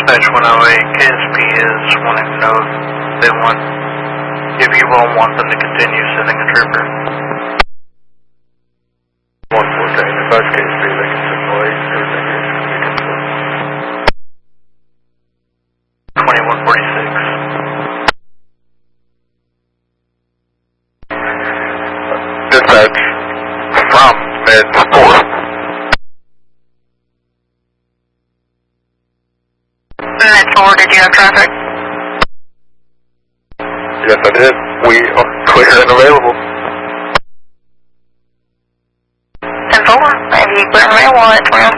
Dispatch 108, KSP is wanting to know if you will want them to continue sending a trooper. 114, if that's KSP, they can send Blake, everything is we can send. 2146. Dispatch from Med 4. Med 4, did you have traffic? Yes, I did. We are clear and available. 10-4, if you clear available, it's around